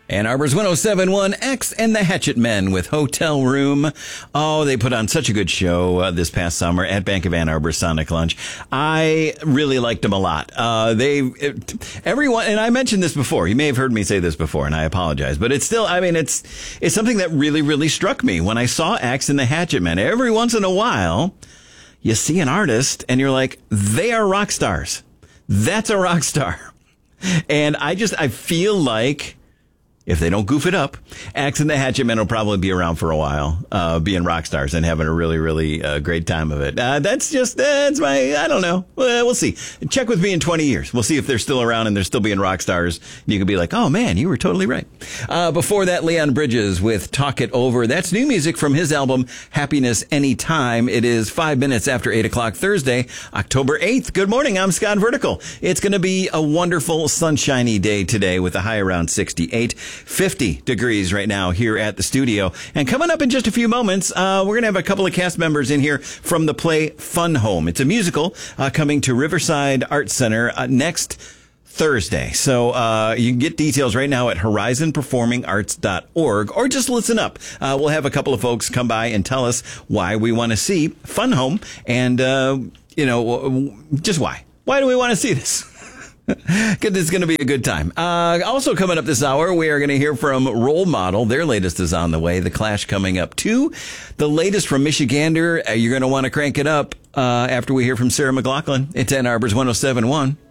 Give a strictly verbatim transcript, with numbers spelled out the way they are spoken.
Ann Arbor's one oh seven point one, X and the Hatchet Men with Hotel Room. Oh, they put on such a good show uh, this past summer at Bank of Ann Arbor Sonic Lunch. I really liked them a lot. Uh, they, it, everyone, and I mentioned this before. You may have heard me say this before, and I apologize, but it's still, I mean, it's, it's something that really, really struck me when I saw X and the Hatchet Men. Every once in a while, you see an artist and you're like, they are rock stars. That's a rock star. And I just, I feel like, if they don't goof it up, Axe and the Hatchet Men will probably be around for a while, uh, being rock stars and having a really, really uh, great time of it. Uh, that's just, that's my, I don't know. Well, we'll see. Check with me in twenty years. We'll see if they're still around and they're still being rock stars. You can be like, oh man, you were totally right. Uh, before that, Leon Bridges with Talk It Over. That's new music from his album, Happiness Anytime. It is five minutes after eight o'clock Thursday, October eighth. Good morning. I'm Scott Vertical. It's going to be a wonderful sunshiny day today with a high around sixty-eight. fifty degrees right now here at the studio. And coming up in just a few moments, uh, we're going to have a couple of cast members in here from the play Fun Home. It's a musical uh, coming to Riverside Arts Center uh, next Thursday. So uh, you can get details right now at horizon performing arts dot org or just listen up. Uh, we'll have a couple of folks come by and tell us why we want to see Fun Home and, uh, you know, just why. Why do we want to see this? It's going to be a good time. Uh, also coming up this hour, we are going to hear from Role Model. Their latest is on the way. The Clash coming up too. The latest from Michigander. Uh, you're going to want to crank it up uh, after we hear from Sarah McLachlan. It's Ann Arbor's one oh seven point one.